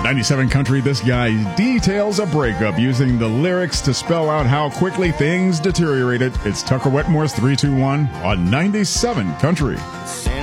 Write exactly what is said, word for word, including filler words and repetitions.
ninety-seven Country, this guy details a breakup using the lyrics to spell out how quickly things deteriorated. It's Tucker Wetmore's three two one on ninety-seven Country.